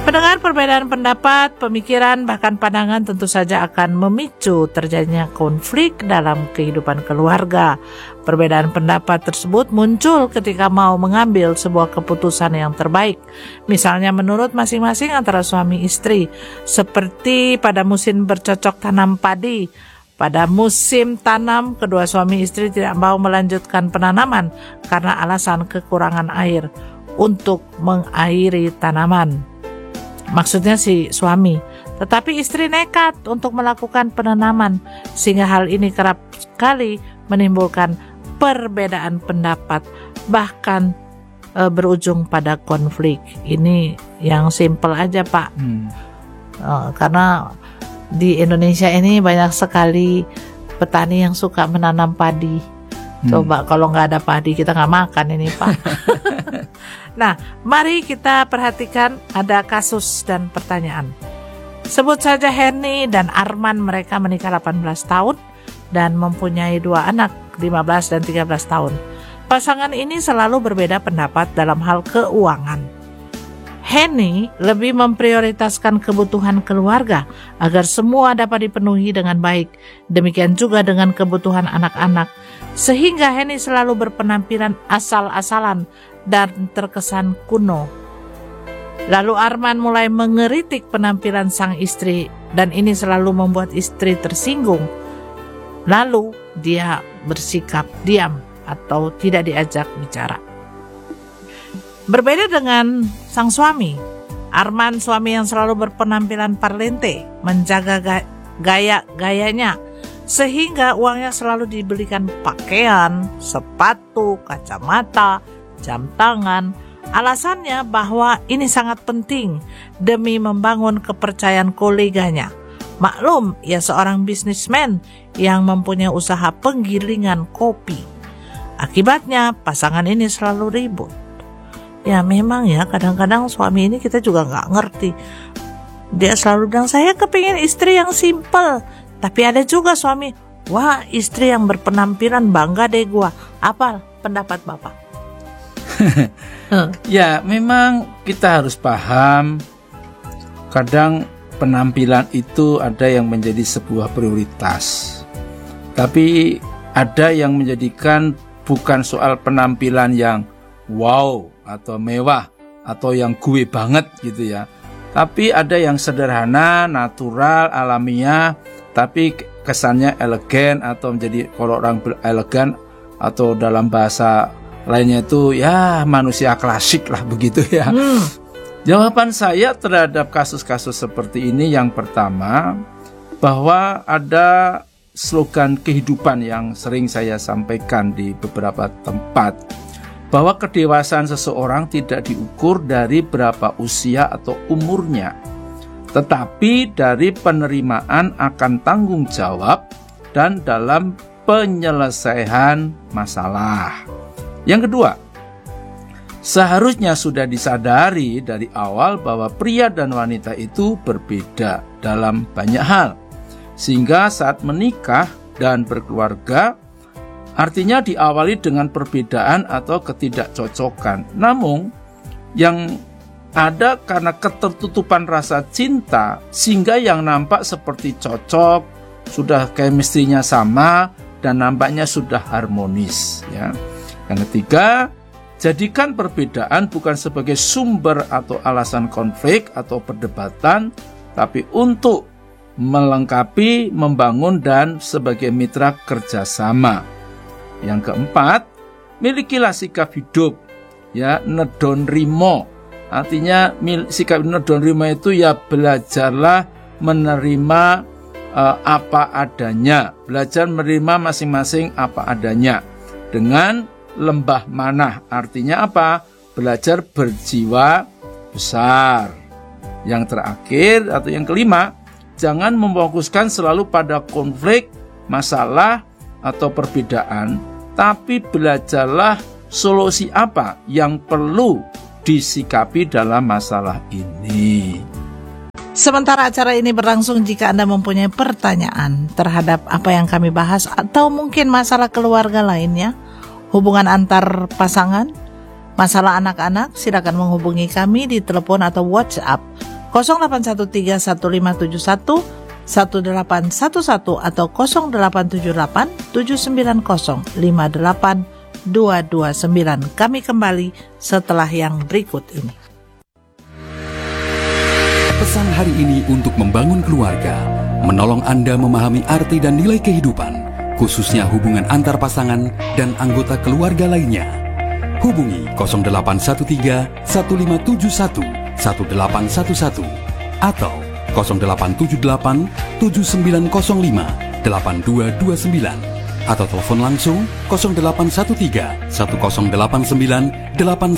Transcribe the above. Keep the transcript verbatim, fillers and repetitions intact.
Mendengar perbedaan pendapat, pemikiran, bahkan pandangan tentu saja akan memicu terjadinya konflik dalam kehidupan keluarga. Perbedaan pendapat tersebut muncul ketika mau mengambil sebuah keputusan yang terbaik. Misalnya menurut masing-masing antara suami istri, seperti pada musim bercocok tanam padi. Pada musim tanam, kedua suami istri tidak mau melanjutkan penanaman karena alasan kekurangan air untuk mengairi tanaman. Maksudnya si suami, tetapi istri nekat untuk melakukan penanaman, sehingga hal ini kerap kali menimbulkan perbedaan pendapat, bahkan e, berujung pada konflik. Ini yang simple aja Pak, hmm. e, karena di Indonesia ini banyak sekali petani yang suka menanam padi. Hmm. Coba kalau nggak ada padi kita nggak makan ini Pak. Nah, mari kita perhatikan ada kasus dan pertanyaan. Sebut saja Henny dan Arman, mereka menikah delapan belas tahun dan mempunyai dua anak, lima belas dan tiga belas tahun. Pasangan ini selalu berbeda pendapat dalam hal keuangan. Henny lebih memprioritaskan kebutuhan keluarga agar semua dapat dipenuhi dengan baik. Demikian juga dengan kebutuhan anak-anak. Sehingga Henny selalu berpenampilan asal-asalan dan terkesan kuno. Lalu Arman mulai mengeritik penampilan sang istri dan ini selalu membuat istri tersinggung. Lalu dia bersikap diam atau tidak diajak bicara. Berbeda dengan sang suami, Arman suami yang selalu berpenampilan parlente, menjaga gaya-gayanya, sehingga uangnya selalu dibelikan pakaian, sepatu, kacamata, jam tangan. Alasannya bahwa ini sangat penting demi membangun kepercayaan koleganya. Maklum, ia seorang bisnismen yang mempunyai usaha penggilingan kopi. Akibatnya pasangan ini selalu ribut. Ya memang ya, kadang-kadang suami ini kita juga gak ngerti. Dia selalu bilang, saya kepingin istri yang simple. Tapi ada juga suami, wah istri yang berpenampilan, bangga deh gua. Apa pendapat Bapak? Ya memang kita harus paham, kadang penampilan itu ada yang menjadi sebuah prioritas. Tapi ada yang menjadikan bukan soal penampilan yang wow atau mewah atau yang gue banget gitu ya. Tapi ada yang sederhana, natural, alamiah, tapi kesannya elegan atau menjadi, kalau orang elegan atau dalam bahasa lainnya itu ya manusia klasik lah begitu ya. Hmm. Jawaban saya terhadap kasus-kasus seperti ini yang pertama, bahwa ada slogan kehidupan yang sering saya sampaikan di beberapa tempat, bahwa kedewasaan seseorang tidak diukur dari berapa usia atau umurnya, tetapi dari penerimaan akan tanggung jawab dan dalam penyelesaian masalah. Yang kedua, seharusnya sudah disadari dari awal bahwa pria dan wanita itu berbeda dalam banyak hal, sehingga saat menikah dan berkeluarga artinya diawali dengan perbedaan atau ketidakcocokan. Namun yang ada karena ketertutupan rasa cinta, sehingga yang nampak seperti cocok, sudah chemistry-nya sama dan nampaknya sudah harmonis ya. Yang ketiga, jadikan perbedaan bukan sebagai sumber atau alasan konflik atau perdebatan, tapi untuk melengkapi, membangun dan sebagai mitra kerjasama. Yang keempat, milikilah sikap hidup ya nedon rimo. Artinya sikap nedon rimo itu ya belajarlah menerima uh, apa adanya, belajar menerima masing-masing apa adanya dengan lembah manah. Artinya apa? Belajar berjiwa besar. Yang terakhir atau yang kelima, jangan memfokuskan selalu pada konflik, masalah atau perbedaan, tapi belajarlah solusi apa yang perlu disikapi dalam masalah ini. Sementara acara ini berlangsung, jika Anda mempunyai pertanyaan terhadap apa yang kami bahas atau mungkin masalah keluarga lainnya, hubungan antar pasangan, masalah anak-anak, silakan menghubungi kami di telepon atau WhatsApp nol delapan satu tiga satu lima tujuh satu satu delapan satu satu atau nol delapan tujuh delapan tujuh sembilan nol lima delapan dua dua sembilan. Kami kembali setelah yang berikut ini. Pesan hari ini untuk membangun keluarga, menolong Anda memahami arti dan nilai kehidupan, khususnya hubungan antar pasangan dan anggota keluarga lainnya. Hubungi nol delapan satu tiga satu lima tujuh satu satu delapan satu satu atau nol delapan tujuh delapan tujuh sembilan nol lima delapan dua dua sembilan atau telepon langsung nol delapan satu tiga satu nol delapan sembilan delapan